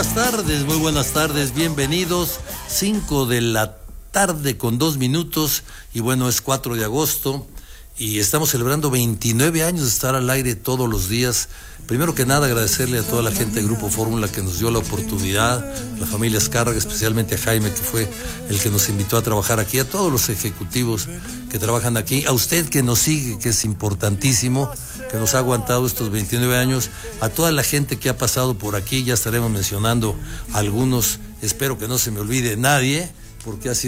muy buenas tardes, bienvenidos. 5 de la tarde con 2 minutos y bueno, es 4 de agosto y estamos celebrando 29 años de estar al aire todos los días. Primero que nada, agradecerle a toda la gente de Grupo Fórmula que nos dio la oportunidad, la familia Escárraga, especialmente a Jaime, que fue el que nos invitó a trabajar aquí, a todos los ejecutivos que trabajan aquí, a usted que nos sigue, que es importantísimo, que nos ha aguantado estos 29 años, a toda la gente que ha pasado por aquí, ya estaremos mencionando algunos, espero que no se me olvide nadie, porque ha sido